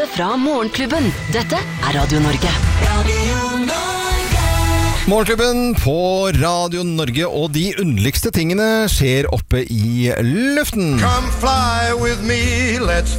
fra Morgenklubben. Dette Radio Norge. Morgenklubben på Radio Norge, og de underligste tingene skjer oppe i luften. Come fly with me, let's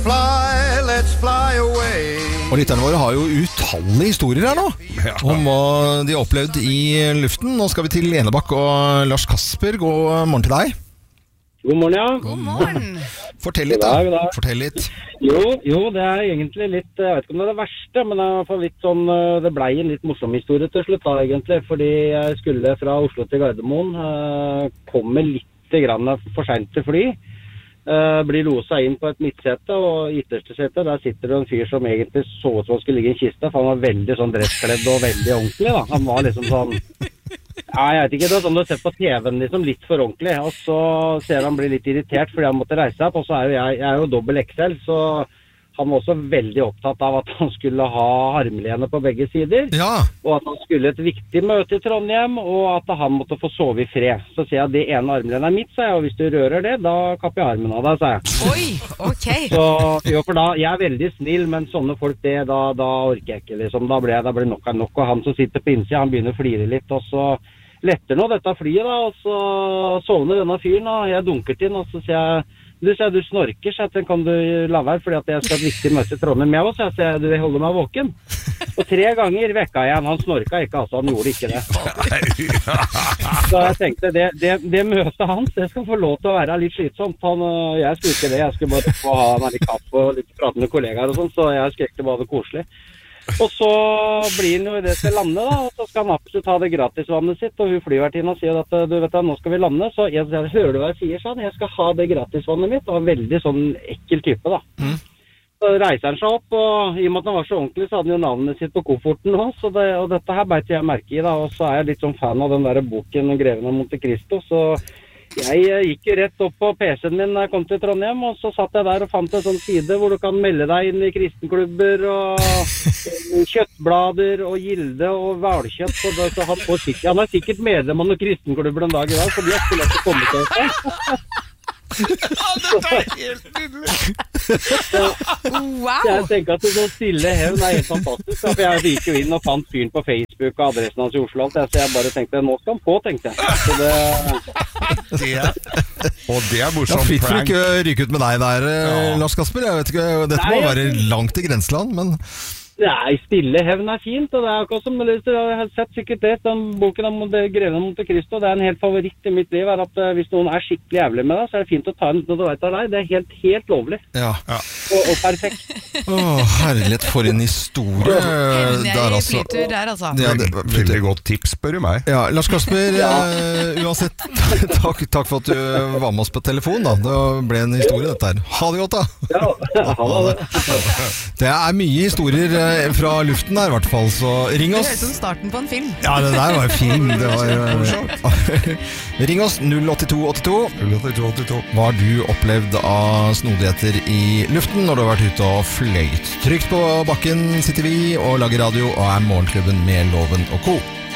fly away. Og lytterne våre har jo utallige historier her nå, om hva de har opplevd i luften. Nå skal vi til Enebakk og Lars Kasper. God morgen til deg. God morgen, ja. God morgen. Fortell litt, da. God dag. Fortell litt. Jo, det er egentlig litt, jeg vet ikke om det er det verste, men det er i hvert fall litt sånn, det ble en litt morsom historie til slutt da, egentlig, fordi jeg skulle fra Oslo til Gardermoen, komme litt grann for sent til fly, blir loset inn på et midtsete, og i ytterste sete, der sitter det en fyr som egentlig så ut som han skulle ligge i en kiste, for han var veldig sånn dresskledd og veldig ordentlig da. Han var liksom sånn, ja, jeg vet ikke, det er sånn du har sett på TV-en liksom litt for ordentlig, og så ser han bli litt irritert fordi han måtte reise seg opp, og så er jo jeg er jo dobbel XL, så han var også veldig opptatt av at han skulle ha armlene på begge sider, og at han skulle et viktig møte i Trondheim, og at han måtte få sove i fred. Så sier jeg at det ene armlenet er mitt, sa jeg, og hvis du rører det, da kapper jeg armen av deg, sa jeg. Oi, ok. Så, jo, for da, jeg er veldig snill, men sånne folk, da orker jeg ikke, liksom. Da blir nok av nok, og han som sitter på innsiden, han begynner å flire litt, og så letter nå dette flyet da, og så sovner denne fyren, og jeg dunker til den, og så sier jeg, du snorker, så jeg kan du la være, fordi at jeg skal ha et viktig møte i Trondheim med oss, så jeg sier, du holder meg våken. Og 3 ganger vekka jeg han snorka ikke, altså, han gjorde ikke det. Så jeg tenkte, det møtet hans, det skal få lov til å være litt slitsomt. Jeg skulle ikke det, jeg skulle bare få ha meg litt kaffe og litt prate med kollegaer og sånn, så jeg skrek det bare koselig. Og så blir han jo i det til lande da, og så skal han absolutt ha det gratisvannet sitt, og hun flyvertinna sier at du vet da, nå skal vi lande, så jeg sier, hører du hva jeg sier, sånn, jeg skal ha det gratisvannet mitt, og en veldig sånn ekkel type da. Så reiser han seg opp, og i og med at han var så ordentlig, så hadde han jo navnet sitt på kofferten også, og dette her beit jeg merke i da, og så er jeg litt sånn fan av den der boken Greven av Monte Cristo, så jeg gikk jo rett opp på PC-en min da jeg kom til Trondheim, og så satt jeg der og fant en sånn side hvor du kan melde deg inn i kristenklubber og kjøttblader og gilde og hvalkjøtt, så han er sikkert medlem av noen kristenklubber den dag i dag, for de har ikke lett å komme til det. Dette er helt nydelig. Wow. Jeg tenker at det så stille hevn er helt fantastisk, for jeg gikk jo inn og fant fyren på Facebook og adressen hans i Oslo, så jeg bare tenkte, nå skal han på, tenkte jeg. Så Og det er morsomt. Fritt for ikke ryke ut med deg der, Lars Kasper. Jeg vet ikke, dette må være langt i grenseland, men... Nei, stille hevn er fint, og det er akkurat som jeg har sett sikkert det, den boken om Greven av Monte Cristo, det er en helt favoritt i mitt liv, er at hvis noen er skikkelig jævlig med deg, så er det fint å ta en uten at du vet av deg, det er helt lovlig. Ja. Og perfekt. Herlighet, for en historie. Jeg i flytur der, altså. Ja, Veldig godt tips, spør du meg. Ja, Lars Kasper, uansett, takk for at du var med oss på telefon da. Det ble en historie dette her. Ha det godt da. Ja, ha det. Det er mye historier fra luften der i hvert fall, så ring oss. Det høres som starten på en film. Ja, det der var jo film. Det var, ring oss 08282. Hva har du opplevd av snodigheter i luften når du har vært ute og fløyt? Trygt på bakken sitter vi og lager radio og er Morgenklubben med Loven og Co.